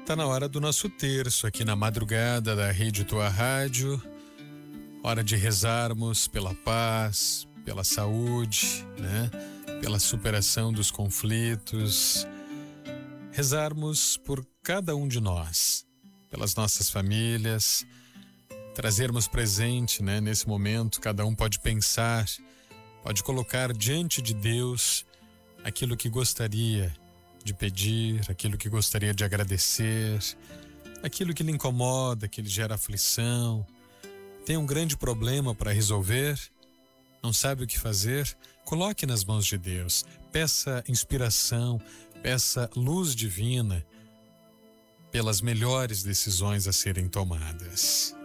Tá na hora do nosso terço aqui na madrugada da Rede Tua Rádio. Hora de rezarmos pela paz, pela saúde, né? Pela superação dos conflitos. Rezarmos por cada um de nós, pelas nossas famílias. Trazermos presente, né? Nesse momento, cada um pode pensar, pode colocar diante de Deus aquilo que gostaria de pedir, aquilo que gostaria de agradecer, aquilo que lhe incomoda, que lhe gera aflição. Tem um grande problema para resolver, não sabe o que fazer? Coloque nas mãos de Deus, peça inspiração, peça luz divina pelas melhores decisões a serem tomadas.